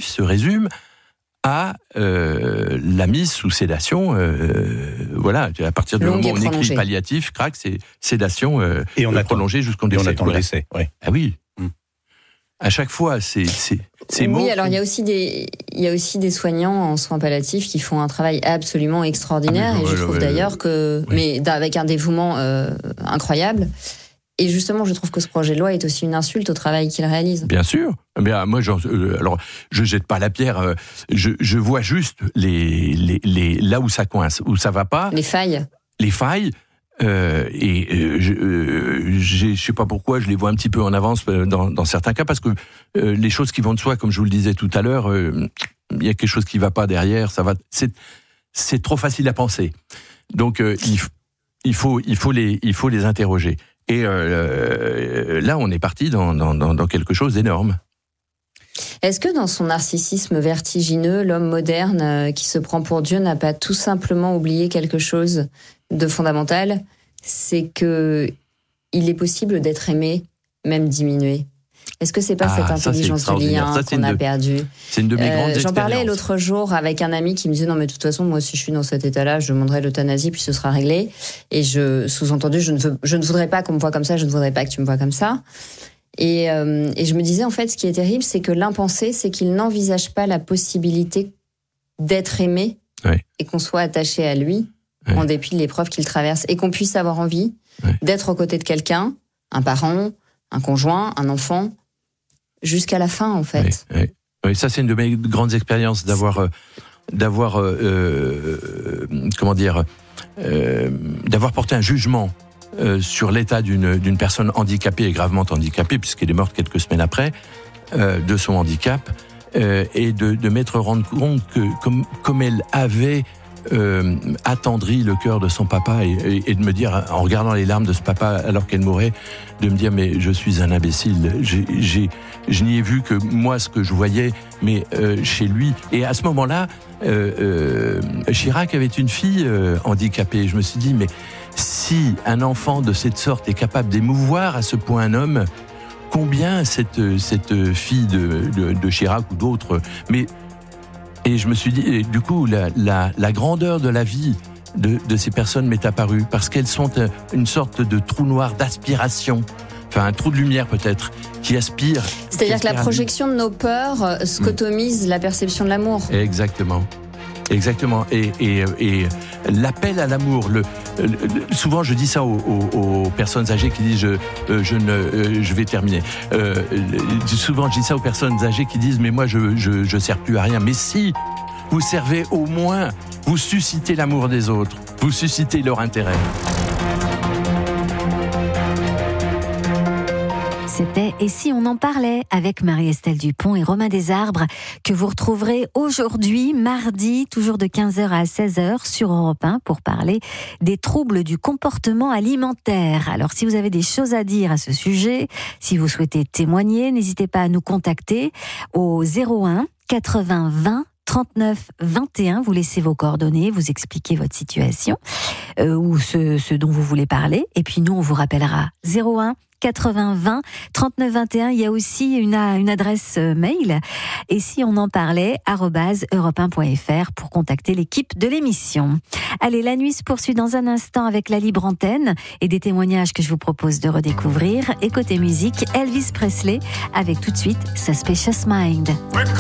palliatif se résume à la mise sous sédation. Voilà, à partir du moment où on écrit palliatif, crac, c'est sédation et on prolongée jusqu'au décès. Et on attend le décès. Ouais. Ah oui. À chaque fois, c'est mots. Oui, alors il y a aussi des soignants en soins palliatifs qui font un travail absolument extraordinaire, et je trouve d'ailleurs que, mais avec un dévouement incroyable. Et justement, je trouve que ce projet de loi est aussi une insulte au travail qu'ils réalisent. Bien sûr. Bien, moi, alors, je jette pas la pierre. Je vois juste les là où ça coince, où ça va pas. Les failles. Je sais pas pourquoi, je les vois un petit peu en avance dans certains cas, parce que les choses qui vont de soi, comme je vous le disais tout à l'heure, il y a quelque chose qui va pas derrière. Ça va. C'est trop facile à penser. Donc, il faut les interroger. Et là, on est parti dans quelque chose d'énorme. Est-ce que dans son narcissisme vertigineux, l'homme moderne qui se prend pour Dieu n'a pas tout simplement oublié quelque chose de fondamental ? C'est que il est possible d'être aimé, même diminué. Est-ce que c'est pas cette intelligence du lien qu'on a perdue ? C'est une de mes grandes expériences. J'en parlais l'autre jour avec un ami qui me disait non mais de toute façon moi si je suis dans cet état-là je demanderai l'euthanasie puis ce sera réglé. Et sous-entendu je ne voudrais pas qu'on me voie comme ça, je ne voudrais pas que tu me vois comme ça. Et je me disais en fait ce qui est terrible c'est que l'impensé c'est qu'il n'envisage pas la possibilité d'être aimé et qu'on soit attaché à lui en dépit de l'épreuve qu'il traverse et qu'on puisse avoir envie d'être aux côtés de quelqu'un, un parent, un conjoint, un enfant. Jusqu'à la fin, en fait. Oui, ça, c'est une de mes grandes expériences d'avoir porté un jugement sur l'état d'une personne handicapée et gravement handicapée, puisqu'elle est morte quelques semaines après, de son handicap, et de m'être rendu compte que comme elle avait attendri le cœur de son papa et de me dire, en regardant les larmes de ce papa alors qu'elle mourait, de me dire mais je suis un imbécile, je n'y ai vu que moi ce que je voyais, mais chez lui. Et à ce moment-là, Chirac avait une fille handicapée. Je me suis dit mais si un enfant de cette sorte est capable d'émouvoir à ce point un homme, combien cette fille de Chirac ou d'autres, et je me suis dit, et du coup, la grandeur de la vie de ces personnes m'est apparue, parce qu'elles sont une sorte de trou noir d'aspiration, enfin un trou de lumière peut-être, qui aspire. C'est-à-dire que la projection de nos peurs scotomise la perception de l'amour. Exactement. Et l'appel à l'amour. Souvent, je dis ça aux personnes âgées qui disent je vais terminer. Souvent, je dis ça aux personnes âgées qui disent mais moi je sers plus à rien. Mais si vous servez, au moins vous suscitez l'amour des autres, vous suscitez leur intérêt. C'était « Et si on en parlait » avec Marie-Estelle Dupont et Romain Desarbres, que vous retrouverez aujourd'hui, mardi, toujours de 15h à 16h sur Europe 1 pour parler des troubles du comportement alimentaire. Alors, si vous avez des choses à dire à ce sujet, si vous souhaitez témoigner, n'hésitez pas à nous contacter au 01 80 20 39 21, vous laissez vos coordonnées, vous expliquez votre situation ou ce dont vous voulez parler, et puis nous on vous rappellera 01 80 20 39 21. Il y a aussi une adresse mail, et si on en parlait @europe1.fr pour contacter l'équipe de l'émission. Allez, la nuit se poursuit dans un instant avec la libre antenne et des témoignages que je vous propose de redécouvrir. Et côté musique, Elvis Presley avec tout de suite Suspicious Mind.